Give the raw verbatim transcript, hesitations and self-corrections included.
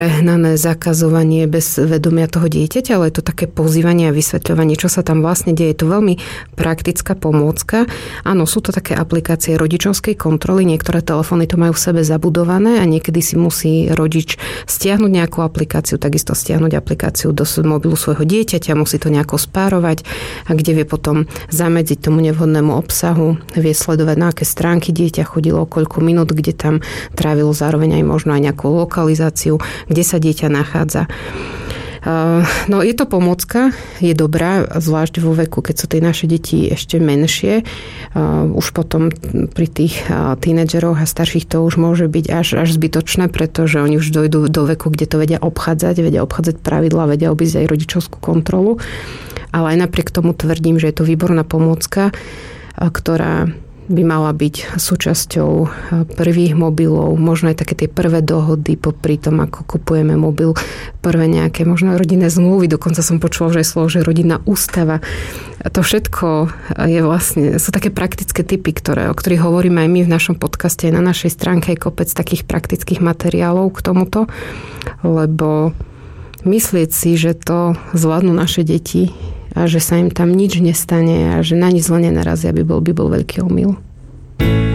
prehnané zakazovanie bez vedomia toho dieťaťa, ale je to také pozývanie a vysvetľovanie, čo sa tam vlastne deje. Je to veľmi praktická pomôcka. Áno, sú to také aplikácie rodičovskej kontroly. Niektoré telefóny to majú v sebe zabudované a niekedy si musí rodič stiahnuť nejakú aplikáciu, takisto stiahnuť aplikáciu do mobilu svojho dieťaťa, musí to nejako spárovať a kde vie potom zamedziť tomu nevhodnému obsahu, vie sledovať, na aké stránky dieťa chodilo, koľko minút, kde tam trávilo, zároveň aj možno aj nejakú lokalizáciu, kde sa dieťa nachádza. No je to pomôcka, je dobrá, zvlášť vo veku, keď sú tie naše deti ešte menšie. Už potom pri tých tínedžeroch a starších to už môže byť až, až zbytočné, pretože oni už dojdú do veku, kde to vedia obchádzať, vedia obchádzať pravidlá, vedia obísť aj rodičovskú kontrolu. Ale aj napriek tomu tvrdím, že je to výborná pomôcka, ktorá by mala byť súčasťou prvých mobilov, možno aj také tie prvé dohody popri tom, ako kupujeme mobil, prvé nejaké možno rodinné zmluvy, dokonca som počula, že je slovo, že rodinná ústava. To všetko je vlastne, sú také praktické typy, ktoré, o ktorých hovoríme aj my v našom podcaste, aj na našej stránke je kopec takých praktických materiálov k tomuto, lebo myslieť si, že to zvládnu naše deti a že sa im tam nič nestane a že na nič zle nenarazia, by bol, by bol veľký omyl.